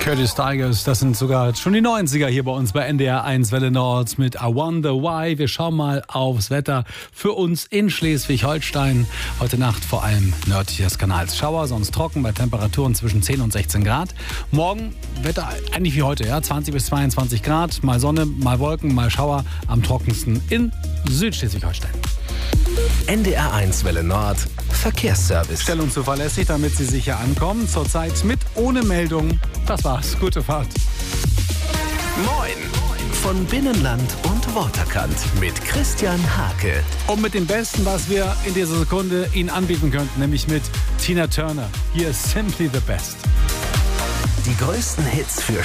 Curtis Tigers, das sind sogar schon die 90er hier bei uns bei NDR 1 Welle Nord mit I Wonder Why. Wir schauen mal aufs Wetter für uns in Schleswig-Holstein. Heute Nacht vor allem nördlich des Kanals Schauer, sonst trocken bei Temperaturen zwischen 10 und 16 Grad. Morgen Wetter eigentlich wie heute, ja, 20 bis 22 Grad, mal Sonne, mal Wolken, mal Schauer, am trockensten in Südschleswig-Holstein. NDR 1 Welle Nord Verkehrsservice. Schnell und zuverlässig, damit Sie sicher ankommen. Zurzeit mit ohne Meldung. Das war's. Gute Fahrt. Moin von Binnenland und Waterkant mit Christian Hake. Und mit dem Besten, was wir in dieser Sekunde Ihnen anbieten könnten, nämlich mit Tina Turner. Hier ist Simply the Best. Die größten Hits für